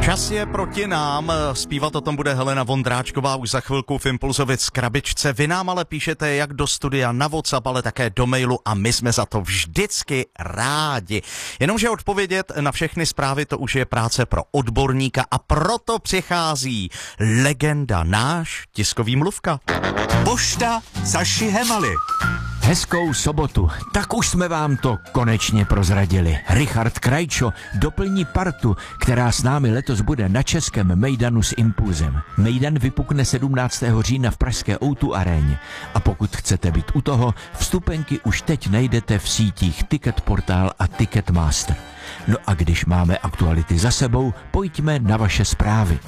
Čas je proti nám, zpívat o tom bude Helena Vondráčková už za chvilku v Impulzovic krabičce. Vy nám ale píšete jak do studia na WhatsApp, ale také do mailu a my jsme za to vždycky rádi. Jenomže odpovědět na všechny zprávy to už je práce pro odborníka a proto přichází legenda, náš tiskový mluvka. Pošta Saši Hemaly. Hezkou sobotu, tak už jsme vám to konečně prozradili. Richard Krajčo doplní partu, která s námi letos bude na českém mejdanu s Impulzem. Mejdan vypukne 17. října v pražské O2 aréně. A pokud chcete být u toho, vstupenky už teď najdete v sítích Ticketportal a Ticketmaster. No a když máme aktuality za sebou, pojďme na vaše zprávy.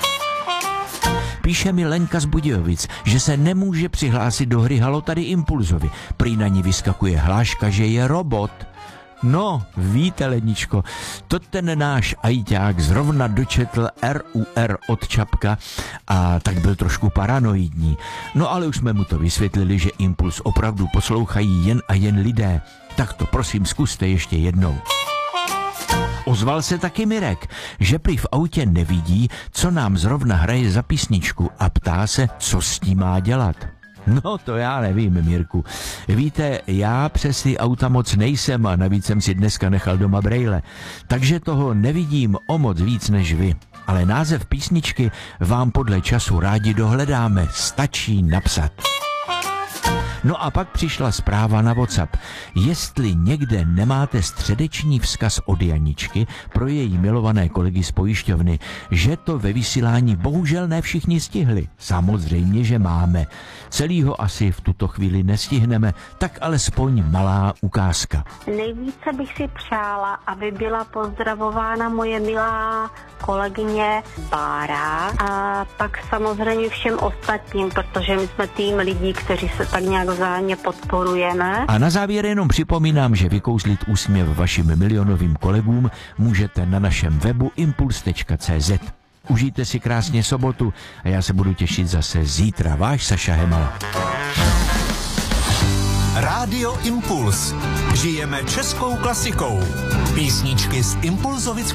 Píše mi Lenka z Budějovic, že se nemůže přihlásit do hry Halo tady Impulzovi. Prý na ní vyskakuje hláška, že je robot. No, víte, Leničko, to ten náš ajťák zrovna dočetl RUR od Čapka a tak byl trošku paranoidní. No ale už jsme mu to vysvětlili, že Impuls opravdu poslouchají jen a jen lidé. Tak to prosím zkuste ještě jednou. Ozval se taky Mirek, že prý v autě nevidí, co nám zrovna hraje za písničku a ptá se, co s tím má dělat. No to já nevím, Mirku. Víte, já přes ty auta moc nejsem a navíc jsem si dneska nechal doma brejle, takže toho nevidím o moc víc než vy. Ale název písničky vám podle času rádi dohledáme, stačí napsat. No a pak přišla zpráva na WhatsApp. Jestli někde nemáte středeční vzkaz od Janičky pro její milované kolegy z pojišťovny, že to ve vysílání bohužel ne všichni stihli. Samozřejmě, že máme. Celýho asi v tuto chvíli nestihneme, tak alespoň malá ukázka. Nejvíce bych si přála, aby byla pozdravována moje milá kolegyně Bára a pak samozřejmě všem ostatním, protože my jsme tým lidí, kteří se tak nějak vzájemně podporujeme. A na závěr jenom připomínám, že vykouzlit úsměv vašim milionovým kolegům můžete na našem webu impuls.cz. Užijte si krásně sobotu a já se budu těšit zase zítra. Váš Saša Hemala. Rádio Impuls. Žijeme českou klasikou. Písničky z Impulzovic